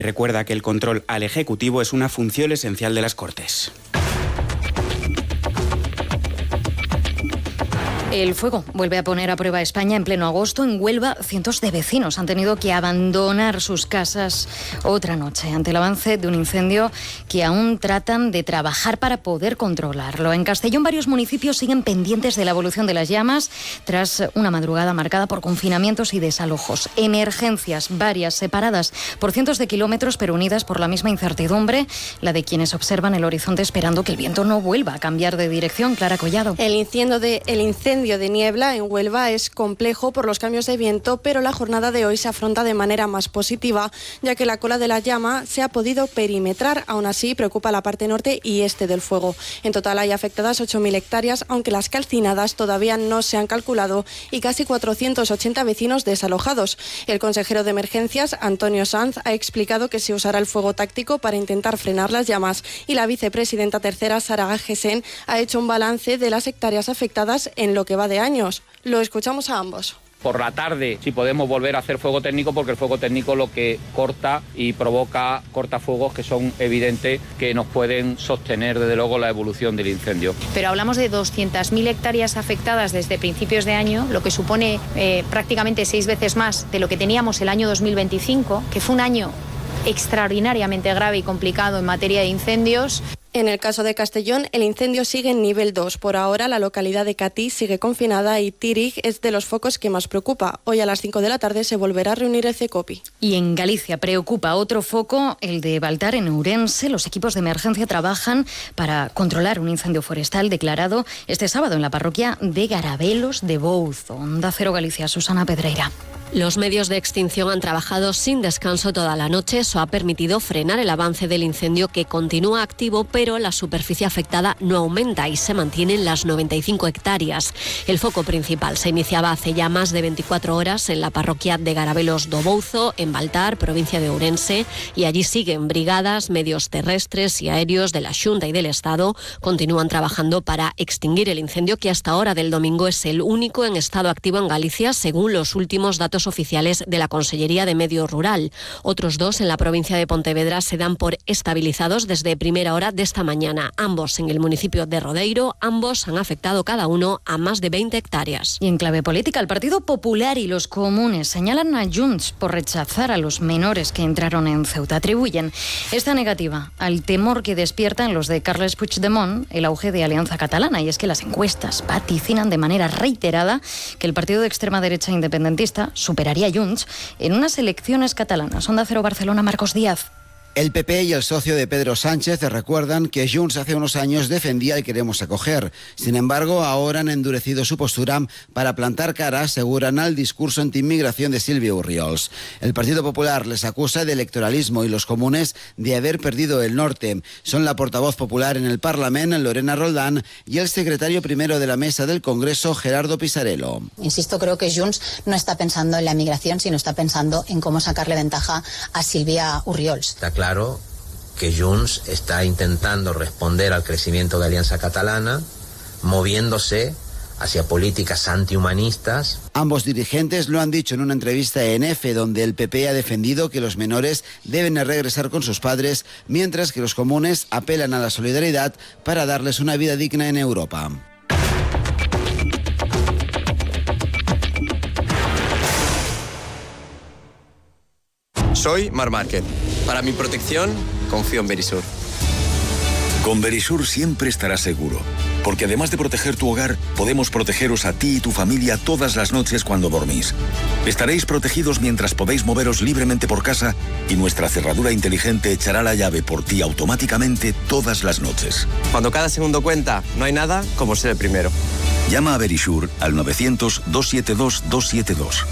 Recuerda que el control al Ejecutivo es una función esencial de las Cortes. El fuego vuelve a poner a prueba a España en pleno agosto. En Huelva, cientos de vecinos han tenido que abandonar sus casas otra noche ante el avance de un incendio que aún tratan de trabajar para poder controlarlo. En Castellón, varios municipios siguen pendientes de la evolución de las llamas tras una madrugada marcada por confinamientos y desalojos. Emergencias varias, separadas por cientos de kilómetros, pero unidas por la misma incertidumbre, la de quienes observan el horizonte esperando que el viento no vuelva a cambiar de dirección. Clara Collado. El incendio de niebla en Huelva es complejo por los cambios de viento, pero la jornada de hoy se afronta de manera más positiva, ya que la cola de la llama se ha podido perimetrar. Aún así, preocupa la parte norte y este del fuego. En total hay afectadas 8.000 hectáreas, aunque las calcinadas todavía no se han calculado, y casi 480 vecinos desalojados. El consejero de Emergencias, Antonio Sanz, ha explicado que se usará el fuego táctico para intentar frenar las llamas, y la vicepresidenta tercera, Sara Gesen, ha hecho un balance de las hectáreas afectadas en lo que va de años. Lo escuchamos a ambos. Por la tarde, si podemos volver a hacer fuego técnico, porque el fuego técnico lo que corta y provoca cortafuegos que son evidentes que nos pueden sostener desde luego la evolución del incendio. Pero hablamos de 200.000 hectáreas afectadas desde principios de año, lo que supone prácticamente 6 veces más de lo que teníamos el año 2025, que fue un año extraordinariamente grave y complicado en materia de incendios. En el caso de Castellón, el incendio sigue en nivel 2. Por ahora, la localidad de Catí sigue confinada y Tírig es de los focos que más preocupa. Hoy a las 5 de la tarde se volverá a reunir el CECOPI. Y en Galicia preocupa otro foco, el de Baltar, en Ourense. Los equipos de emergencia trabajan para controlar un incendio forestal declarado este sábado en la parroquia de Garabelos de Bouzo. Onda Cero Galicia, Susana Pedreira. Los medios de extinción han trabajado sin descanso toda la noche. Eso ha permitido frenar el avance del incendio, que continúa activo, pero la superficie afectada no aumenta y se mantienen las 95 hectáreas. El foco principal se iniciaba hace ya más de 24 horas en la parroquia de Garabelos do Bouzo, en Baltar, provincia de Ourense, y allí siguen brigadas, medios terrestres y aéreos de la Xunta y del Estado. Continúan trabajando para extinguir el incendio, que hasta hora del domingo es el único en estado activo en Galicia, según los últimos datos oficiales de la Consellería de Medio Rural. Otros 2 en la provincia de Pontevedra se dan por estabilizados desde primera hora de esta mañana. Ambos en el municipio de Rodeiro. Ambos han afectado cada uno a más de 20 hectáreas. Y en clave política, el Partido Popular y los comunes señalan a Junts por rechazar a los menores que entraron en Ceuta. Atribuyen esta negativa al temor que despierta en los de Carles Puigdemont el auge de Alianza Catalana. Y es que las encuestas vaticinan de manera reiterada que el partido de extrema derecha independentista superaría a Junts en unas elecciones catalanas. Onda Cero Barcelona, Marcos Díaz. El PP y el socio de Pedro Sánchez recuerdan que Junts hace unos años defendía el queremos acoger. Sin embargo, ahora han endurecido su postura para plantar cara, aseguran, al discurso antiinmigración de Sílvia Orriols. El Partido Popular les acusa de electoralismo y los comunes de haber perdido el norte. Son la portavoz popular en el Parlamento, Lorena Roldán, y el secretario primero de la mesa del Congreso, Gerardo Pisarello. Insisto, creo que Junts no está pensando en la migración, sino está pensando en cómo sacarle ventaja a Sílvia Orriols. Claro que Junts está intentando responder al crecimiento de Alianza Catalana, moviéndose hacia políticas antihumanistas. Ambos dirigentes lo han dicho en una entrevista en EFE, donde el PP ha defendido que los menores deben regresar con sus padres, mientras que los comunes apelan a la solidaridad para darles una vida digna en Europa. Soy Mar Márquez. Para mi protección, confío en Verisur. Con Verisur siempre estarás seguro, porque además de proteger tu hogar, podemos protegeros a ti y tu familia todas las noches cuando dormís. Estaréis protegidos mientras podéis moveros libremente por casa y nuestra cerradura inteligente echará la llave por ti automáticamente todas las noches. Cuando cada segundo cuenta, no hay nada como ser el primero. Llama a Verisur al 900-272-272.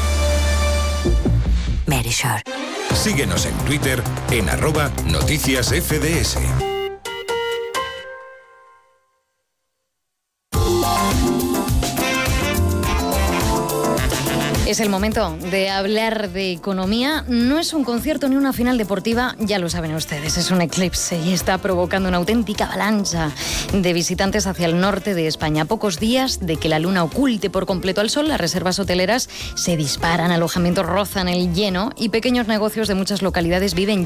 Verisur. Síguenos en Twitter en @noticiasfds. Es el momento de hablar de economía. No es un concierto ni una final deportiva, ya lo saben ustedes, es un eclipse y está provocando una auténtica avalancha de visitantes hacia el norte de España. A pocos días de que la luna oculte por completo al sol, las reservas hoteleras se disparan, alojamientos rozan el lleno y pequeños negocios de muchas localidades viven